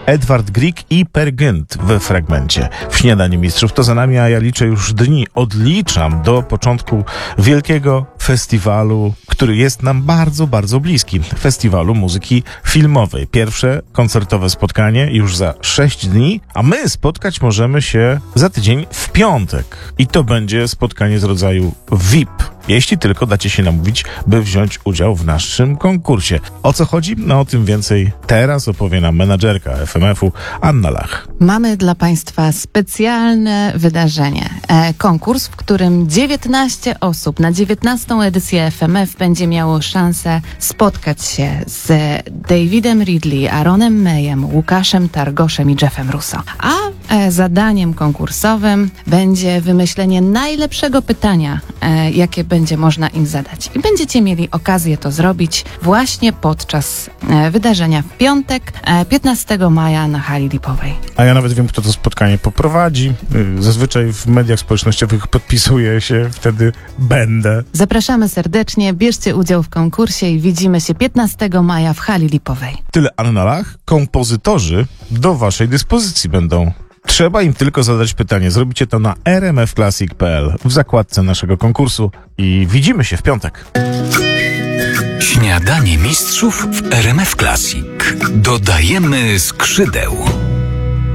Edward Grieg i Peer Gynt w fragmencie. W Śniadaniu Mistrzów to za nami, a ja liczę już dni. Odliczam do początku wielkiego festiwalu, który jest nam bardzo, bardzo bliski. Festiwalu muzyki filmowej. Pierwsze koncertowe spotkanie już za 6 dni, a my spotkać możemy się za tydzień w piątek. I to będzie spotkanie z rodzaju VIP. Jeśli tylko dacie się namówić, by wziąć udział w naszym konkursie. O co chodzi? No o tym więcej teraz opowie nam menadżerka FMF-u Anna Lach. Mamy dla Państwa specjalne wydarzenie. Konkurs, w którym 19 osób na 19. edycję FMF będzie miało szansę spotkać się z Davidem Ridley, Aaronem Mayem, Łukaszem Targoszem i Jeffem Russo. A zadaniem konkursowym będzie wymyślenie najlepszego pytania, jakie będzie można im zadać. I będziecie mieli okazję to zrobić właśnie podczas wydarzenia w piątek, 15 maja na hali lipowej. A ja nawet wiem, kto to spotkanie poprowadzi. Zazwyczaj w mediach społecznościowych podpisuję się, wtedy będę. Zapraszamy serdecznie, bierzcie udział w konkursie i widzimy się 15 maja w hali lipowej. Tyle Anna Lach. Kompozytorzy do waszej dyspozycji będą. Trzeba im tylko zadać pytanie. Zrobicie to na rmfclassic.pl w zakładce naszego konkursu i widzimy się w piątek. Śniadanie Mistrzów w RMF Classic. Dodajemy skrzydeł.